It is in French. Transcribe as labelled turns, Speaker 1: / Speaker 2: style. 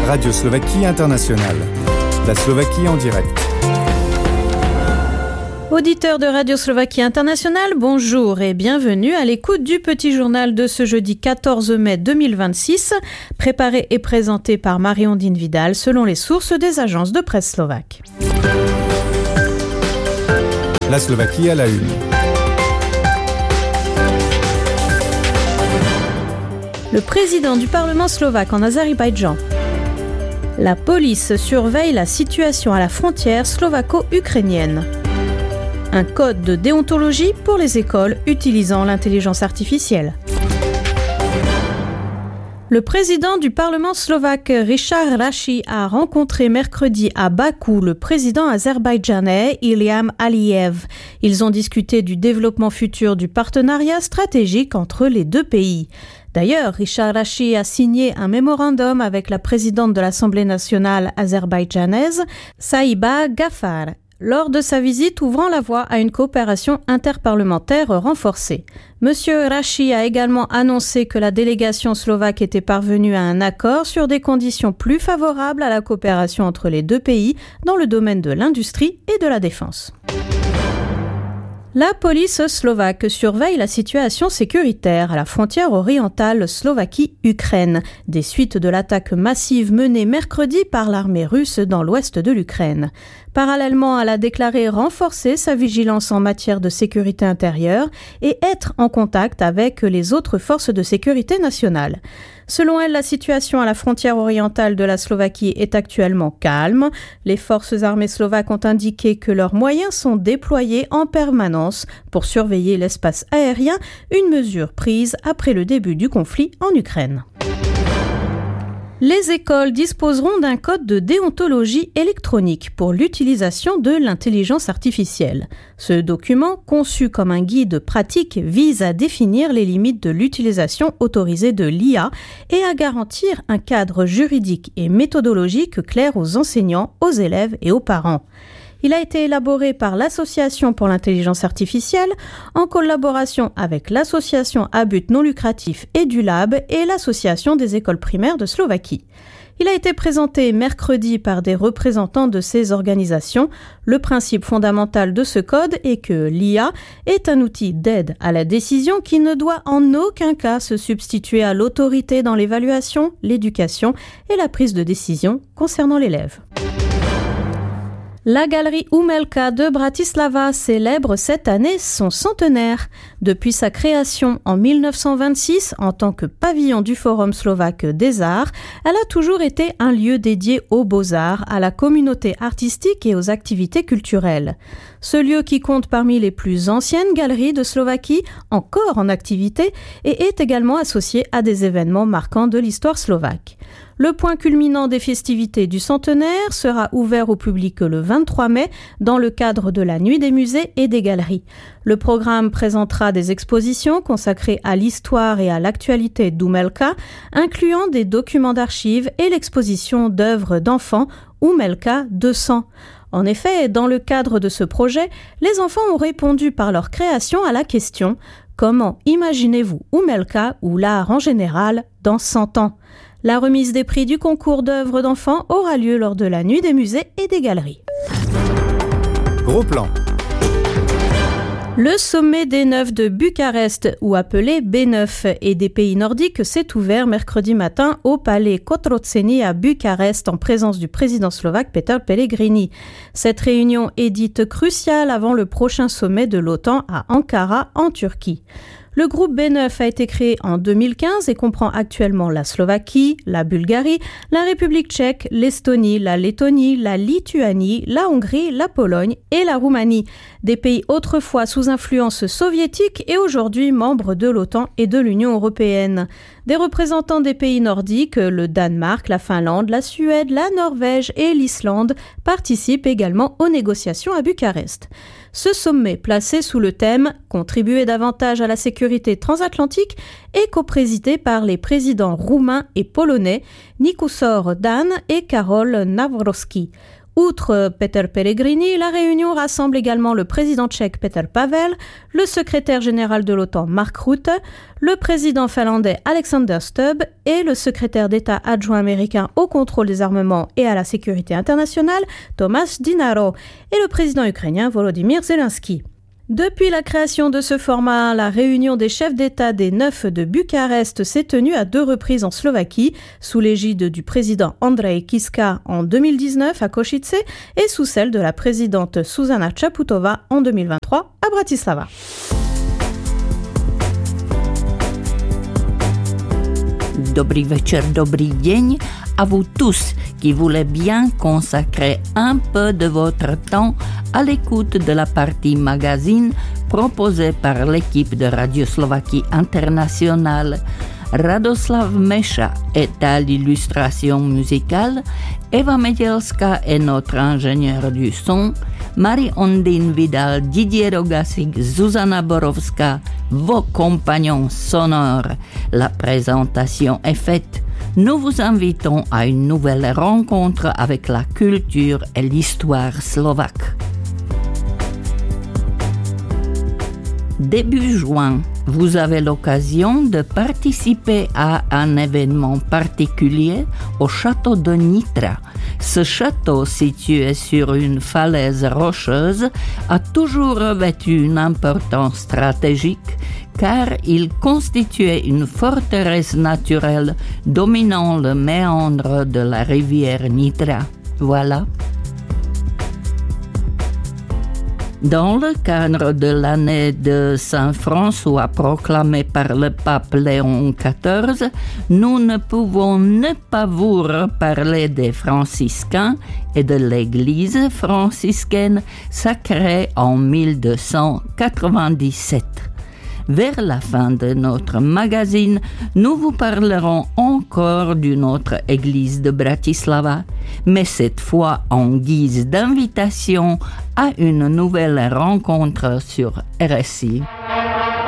Speaker 1: Radio Slovaquie Internationale. La Slovaquie en direct.
Speaker 2: Auditeurs de Radio Slovaquie Internationale, bonjour et bienvenue à l'écoute du petit journal de ce jeudi 14 mai 2026, préparé et présenté par Marie-Ondine Vidal selon les sources des agences de presse slovaques.
Speaker 1: La Slovaquie à la une.
Speaker 2: Le président du Parlement slovaque en Azerbaïdjan. La police surveille la situation à la frontière slovako-ukrainienne. Un code de déontologie pour les écoles utilisant l'intelligence artificielle. Le président du Parlement slovaque, Richard Raši, a rencontré mercredi à Bakou le président azerbaïdjanais Ilham Aliyev. Ils ont discuté du développement futur du partenariat stratégique entre les deux pays. D'ailleurs, Richard Raši a signé un mémorandum avec la présidente de l'Assemblée nationale azerbaïdjanaise, Saïba Gafar, lors de sa visite ouvrant la voie à une coopération interparlementaire renforcée. Monsieur Raši a également annoncé que la délégation slovaque était parvenue à un accord sur des conditions plus favorables à la coopération entre les deux pays dans le domaine de l'industrie et de la défense. La police slovaque surveille la situation sécuritaire à la frontière orientale Slovaquie-Ukraine, des suites de l'attaque massive menée mercredi par l'armée russe dans l'ouest de l'Ukraine. Parallèlement, elle a déclaré renforcer sa vigilance en matière de sécurité intérieure et être en contact avec les autres forces de sécurité nationales. Selon elle, la situation à la frontière orientale de la Slovaquie est actuellement calme. Les forces armées slovaques ont indiqué que leurs moyens sont déployés en permanence pour surveiller l'espace aérien, une mesure prise après le début du conflit en Ukraine. Les écoles disposeront d'un code de déontologie électronique pour l'utilisation de l'intelligence artificielle. Ce document, conçu comme un guide pratique, vise à définir les limites de l'utilisation autorisée de l'IA et à garantir un cadre juridique et méthodologique clair aux enseignants, aux élèves et aux parents. Il a été élaboré par l'Association pour l'intelligence artificielle en collaboration avec l'Association à but non lucratif EduLab et l'Association des écoles primaires de Slovaquie. Il a été présenté mercredi par des représentants de ces organisations. Le principe fondamental de ce code est que l'IA est un outil d'aide à la décision qui ne doit en aucun cas se substituer à l'autorité dans l'évaluation, l'éducation et la prise de décision concernant l'élève. La galerie Umelka de Bratislava célèbre cette année son centenaire. Depuis sa création en 1926 en tant que pavillon du Forum slovaque des arts, elle a toujours été un lieu dédié aux beaux-arts, à la communauté artistique et aux activités culturelles. Ce lieu qui compte parmi les plus anciennes galeries de Slovaquie, encore en activité, et est également associé à des événements marquants de l'histoire slovaque. Le point culminant des festivités du centenaire sera ouvert au public le 23 mai dans le cadre de la Nuit des musées et des galeries. Le programme présentera des expositions consacrées à l'histoire et à l'actualité d'Umelka, incluant des documents d'archives et l'exposition d'œuvres d'enfants Umelka 200. En effet, dans le cadre de ce projet, les enfants ont répondu par leur création à la question « Comment imaginez-vous Umelka ou l'art en général dans 100 ans ?» La remise des prix du concours d'œuvres d'enfants aura lieu lors de la Nuit des musées et des galeries.
Speaker 1: Gros plan.
Speaker 2: Le sommet des Neuf de Bucarest, ou appelé B9, et des pays nordiques s'est ouvert mercredi matin au palais Cotroceni à Bucarest en présence du président slovaque Peter Pellegrini. Cette réunion est dite cruciale avant le prochain sommet de l'OTAN à Ankara en Turquie. Le groupe B9 a été créé en 2015 et comprend actuellement la Slovaquie, la Bulgarie, la République tchèque, l'Estonie, la Lettonie, la Lituanie, la Hongrie, la Pologne et la Roumanie. Des pays autrefois sous influence soviétique et aujourd'hui membres de l'OTAN et de l'Union européenne. Des représentants des pays nordiques, le Danemark, la Finlande, la Suède, la Norvège et l'Islande participent également aux négociations à Bucarest. Ce sommet, placé sous le thème « Contribuer davantage à la sécurité transatlantique » est coprésidé par les présidents roumains et polonais Nikusor Dan et Karol Nawrocki. Outre Peter Pellegrini, la réunion rassemble également le président tchèque Petr Pavel, le secrétaire général de l'OTAN Mark Rutte, le président finlandais Alexander Stubb et le secrétaire d'État adjoint américain au contrôle des armements et à la sécurité internationale Tomasz Dinaro et le président ukrainien Volodymyr Zelensky. Depuis la création de ce format, la réunion des chefs d'État des 9 de Bucarest s'est tenue à 2 reprises en Slovaquie, sous l'égide du président Andrej Kiska en 2019 à Košice et sous celle de la présidente Zuzana Čaputová en 2023 à Bratislava.
Speaker 3: Dobrý večer, dobrý deň à vous tous qui voulez bien consacrer un peu de votre temps à l'écoute de la partie magazine proposée par l'équipe de Radio Slovaquie Internationale. Radoslav Meša est à l'illustration musicale, Eva Medělská est notre ingénieure du son, Marie-Ondine Vidal, Didier Rogasik, Zuzana Borovská, vos compagnons sonores. La présentation est faite. Nous vous invitons à une nouvelle rencontre avec la culture et l'histoire slovaque. Début juin, vous avez l'occasion de participer à un événement particulier au château de Nitra. Ce château, situé sur une falaise rocheuse, a toujours revêtu une importance stratégique car il constituait une forteresse naturelle dominant le méandre de la rivière Nitra. Voilà. Dans le cadre de l'année de Saint-François proclamée par le pape Léon XIV, nous ne pouvons ne pas vous reparler des franciscains et de l'église franciscaine sacrée en 1297. Vers la fin de notre magazine, nous vous parlerons encore d'une autre église de Bratislava, mais cette fois en guise d'invitation à une nouvelle rencontre sur RSI.